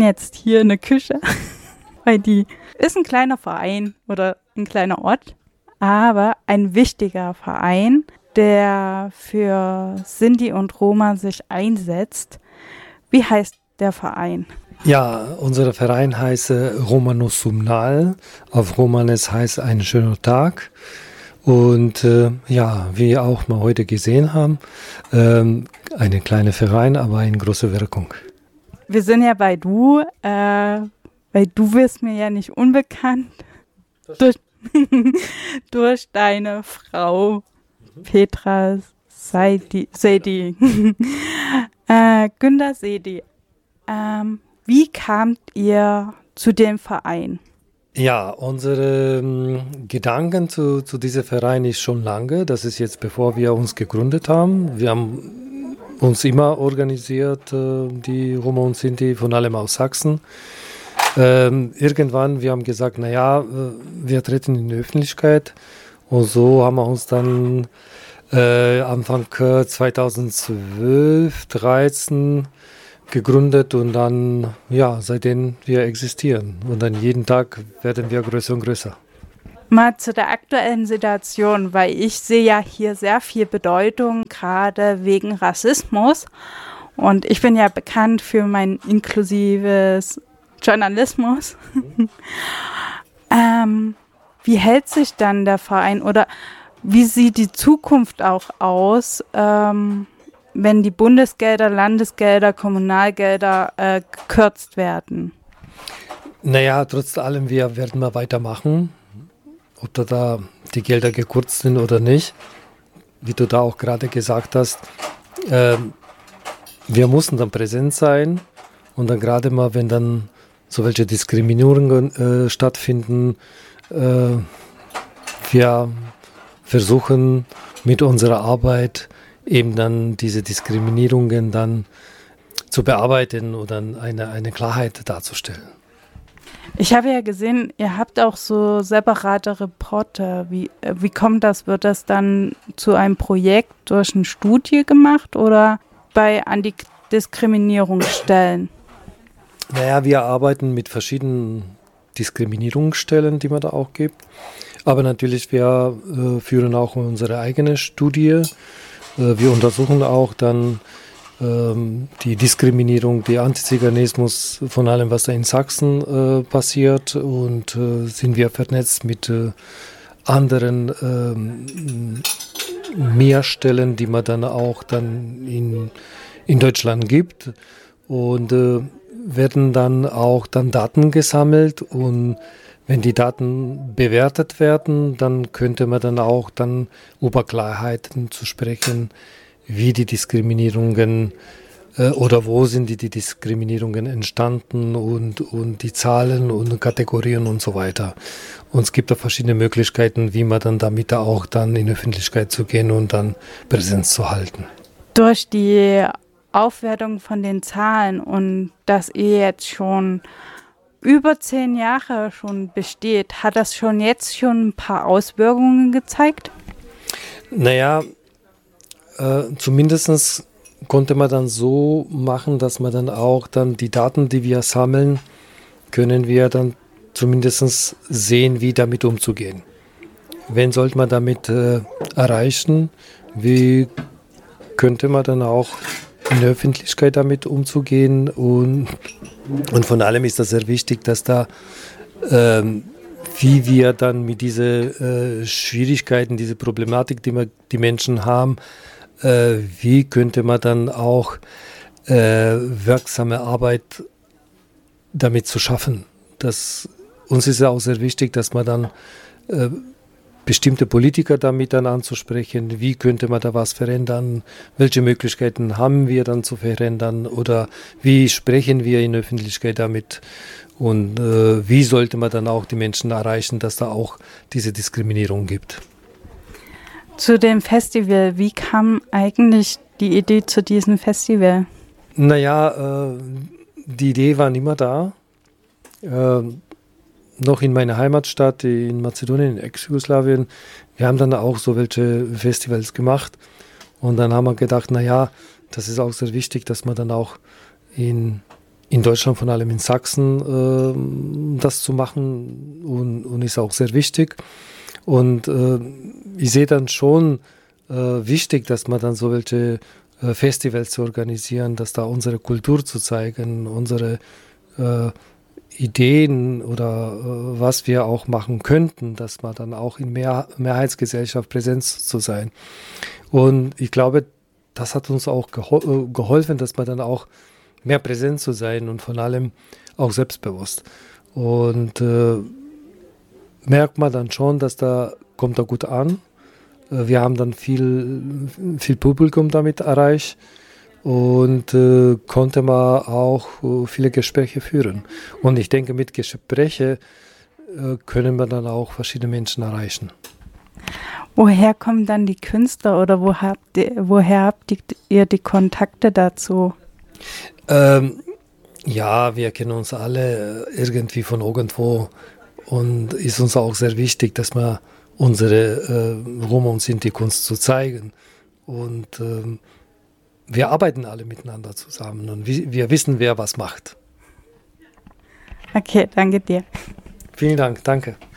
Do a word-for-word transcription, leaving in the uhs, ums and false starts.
jetzt hier in der Küche, weil die ist ein kleiner Verein oder ein kleiner Ort, aber ein wichtiger Verein, der für Sinti und Roma sich einsetzt. Wie heißt der Verein? Ja, unser Verein heißt äh, Romanus Sumnal. Auf Romanes heißt ein schöner Tag. Und äh, ja, wie auch mal heute gesehen haben, ähm, eine kleine Verein, aber eine große Wirkung. Wir sind ja bei du, äh, weil du wirst mir ja nicht unbekannt durch, durch deine Frau Petra Seidi, Seidi. äh, Günter Seidi. Ähm, wie kamt ihr zu dem Verein? Ja, unsere ähm, Gedanken zu, zu diesem Verein ist schon lange. Das ist jetzt, bevor wir uns gegründet haben. Wir haben uns immer organisiert, äh, die Roma und Sinti, von allem aus Sachsen. Ähm, irgendwann, wir haben gesagt, naja, äh, wir treten in die Öffentlichkeit. Und so haben wir uns dann äh, Anfang zweitausendzwölf, dreizehn gegründet und dann, ja, seitdem wir existieren. Und dann jeden Tag werden wir größer und größer. Mal zu der aktuellen Situation, weil ich sehe ja hier sehr viel Bedeutung, gerade wegen Rassismus. Und ich bin ja bekannt für mein inklusives Journalismus. Mhm. ähm, wie hält sich dann der Verein oder wie sieht die Zukunft auch aus, ähm, wenn die Bundesgelder, Landesgelder, Kommunalgelder äh, gekürzt werden? Naja, trotz allem, wir werden mal weitermachen, ob da, da die Gelder gekürzt sind oder nicht. Wie du da auch gerade gesagt hast, äh, wir müssen dann präsent sein und dann gerade mal, wenn dann so welche Diskriminierungen äh, stattfinden, äh, wir versuchen mit unserer Arbeit eben dann diese Diskriminierungen dann zu bearbeiten oder eine, eine Klarheit darzustellen. Ich habe ja gesehen, ihr habt auch so separate Reporter. Wie, wie kommt das? Wird das dann zu einem Projekt durch eine Studie gemacht oder bei Antidiskriminierungsstellen? Naja, wir arbeiten mit verschiedenen Diskriminierungsstellen, die man da auch gibt. Aber natürlich, wir äh, führen auch unsere eigene Studie. Wir untersuchen auch dann ähm, die Diskriminierung, den Antiziganismus von allem, was da in Sachsen äh, passiert und äh, sind wir vernetzt mit äh, anderen ähm, Mehrstellen, die man dann auch dann in, in Deutschland gibt und äh, werden dann auch dann Daten gesammelt und wenn die Daten bewertet werden, dann könnte man dann auch dann über Klarheiten zu sprechen, wie die Diskriminierungen äh, oder wo sind die, die Diskriminierungen entstanden und, und die Zahlen und Kategorien und so weiter. Und es gibt da verschiedene Möglichkeiten, wie man dann damit auch dann in die Öffentlichkeit zu gehen und dann Präsenz zu halten. Durch die Aufwertung von den Zahlen und dass ihr jetzt schon über zehn Jahre schon besteht, hat das schon jetzt schon ein paar Auswirkungen gezeigt? Naja, äh, zumindest konnte man dann so machen, dass man dann auch dann die Daten, die wir sammeln, können wir dann zumindest sehen, wie damit umzugehen. Wen sollte man damit äh, erreichen? Wie könnte man dann auch in der Öffentlichkeit damit umzugehen und, und von allem ist das sehr wichtig, dass da, ähm, wie wir dann mit diesen äh, Schwierigkeiten, diese Problematik, die, wir, die Menschen haben, äh, wie könnte man dann auch äh, wirksame Arbeit damit zu schaffen. Das, uns ist ja auch sehr wichtig, dass man dann äh, bestimmte Politiker damit dann anzusprechen, wie könnte man da was verändern, welche Möglichkeiten haben wir dann zu verändern oder wie sprechen wir in der Öffentlichkeit damit und äh, wie sollte man dann auch die Menschen erreichen, dass da auch diese Diskriminierung gibt. Zu dem Festival, wie kam eigentlich die Idee zu diesem Festival? Naja, äh, die Idee war immer da. Äh, noch in meiner Heimatstadt in Mazedonien, in Ex-Jugoslawien, wir haben dann auch so welche Festivals gemacht und dann haben wir gedacht, naja, das ist auch sehr wichtig, dass man dann auch in, in Deutschland, vor allem in Sachsen, äh, das zu machen und, und ist auch sehr wichtig. Und äh, ich sehe dann schon äh, wichtig, dass man dann so welche äh, Festivals zu organisieren, dass da unsere Kultur zu zeigen, unsere äh, Ideen oder äh, was wir auch machen könnten, dass man dann auch in Mehr Mehrheitsgesellschaft präsent zu sein. Und ich glaube, das hat uns auch geho geholfen, dass man dann auch mehr präsent zu sein und vor allem auch selbstbewusst. Und äh, merkt man dann schon, dass da kommt er gut an. Äh, wir haben dann viel, viel Publikum damit erreicht und äh, konnte man auch äh, viele Gespräche führen. Und ich denke, mit Gesprächen äh, können wir dann auch verschiedene Menschen erreichen. Woher kommen dann die Künstler oder wo habt ihr, woher habt ihr die Kontakte dazu? Ähm, ja, wir kennen uns alle irgendwie von irgendwo und ist uns auch sehr wichtig, dass wir unsere äh, Roma und Sinti-Kunst zu zeigen. Und ähm, wir arbeiten alle miteinander zusammen und wir, wir wissen, wer was macht. Okay, danke dir. Vielen Dank, danke.